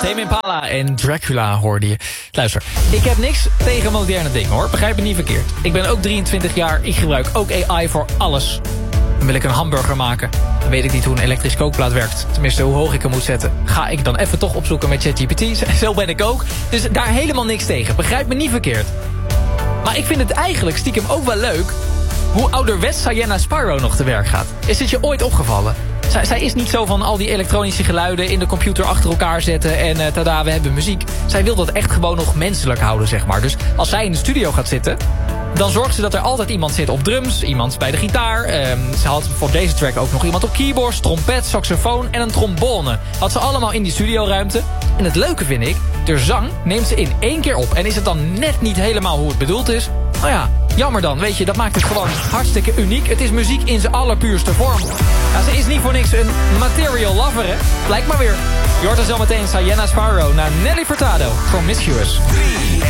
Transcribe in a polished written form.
Tame Impala en Dracula hoorde je. Luister, ik heb niks tegen moderne dingen hoor. Begrijp me niet verkeerd. Ik ben ook 23 jaar, ik gebruik ook AI voor alles. Dan wil ik een hamburger maken. Dan weet ik niet hoe een elektrisch kookplaat werkt. Tenminste, hoe hoog ik hem moet zetten. Ga ik dan even toch opzoeken met ChatGPT. Zo ben ik ook. Dus daar helemaal niks tegen. Begrijp me niet verkeerd. Maar ik vind het eigenlijk stiekem ook wel leuk hoe ouderwets Sienna Sparrow nog te werk gaat. Is het je ooit opgevallen? Zij is niet zo van al die elektronische geluiden in de computer achter elkaar zetten en tada, we hebben muziek. Zij wil dat echt gewoon nog menselijk houden, zeg maar. Dus als zij in de studio gaat zitten, dan zorgt ze dat er altijd iemand zit op drums, iemand bij de gitaar. Ze had voor deze track ook nog iemand op keyboards, trompet, saxofoon en een trombone. Had ze allemaal in die studioruimte. En het leuke vind ik, de zang neemt ze in 1 keer op. En is het dan net niet helemaal hoe het bedoeld is? Nou ja, jammer dan, weet je, dat maakt het gewoon hartstikke uniek. Het is muziek in zijn allerpuurste vorm. Nou, ze is niet voor niks een material lover, hè? Blijkt maar weer. Je hoort er zo meteen Sienna Sparrow naar Nelly Furtado, Promiscuous.